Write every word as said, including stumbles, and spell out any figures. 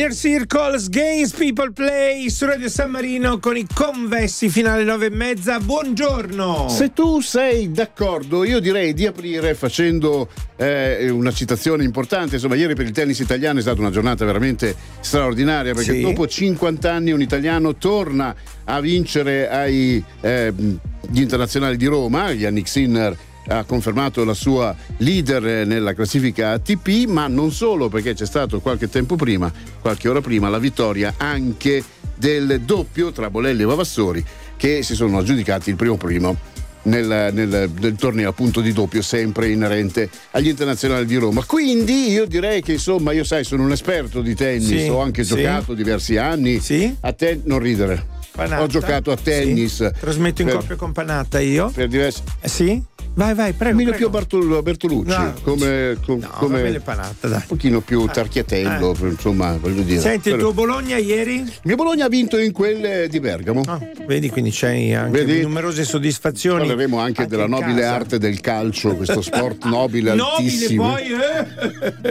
Inner Circles, Games People Play su Radio San Marino con i Convessi, finale nove e mezza. Buongiorno. Se tu sei d'accordo, io direi di aprire facendo eh, una citazione importante. Insomma, ieri per il tennis italiano è stata una giornata veramente straordinaria, perché sì. dopo cinquanta anni un italiano torna a vincere ai eh, gli internazionali di Roma. Yannick Sinner ha confermato la sua leader nella classifica A T P, ma non solo, perché c'è stato qualche tempo prima, qualche ora prima, la vittoria anche del doppio tra Bolelli e Vavassori, che si sono aggiudicati il primo primo nel, nel, nel torneo appunto di doppio, sempre inerente agli internazionali di Roma. Quindi io direi che insomma, io sai, sono un esperto di tennis, sì, ho anche sì. giocato diversi anni sì. a te non ridere. Panatta. Ho giocato a tennis. Sì. Trasmetto in per, coppia con Panatta io. Per diversi. Eh, sì? Vai, vai, prego. Un prego. più Bartol- Bertolucci, no, come, com, no, come bene Panatta, dai. un pochino più tarchiatello, eh. insomma, voglio dire. Senti, il Però... tuo Bologna ieri? Il mio Bologna ha vinto in quelle di Bergamo. Oh, vedi, quindi c'hai anche vedi? numerose soddisfazioni. Parleremo anche, anche della nobile casa. arte del calcio, questo sport nobile, altissimo. Nobile poi,